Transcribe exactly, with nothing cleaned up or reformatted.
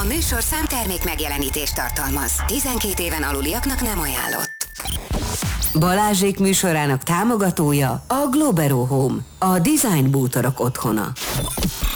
A műsorszám termék megjelenítést tartalmaz. tizenkét éven aluliaknak nem ajánlott. Balázsék műsorának támogatója a Globero Home, a design bútorok otthona.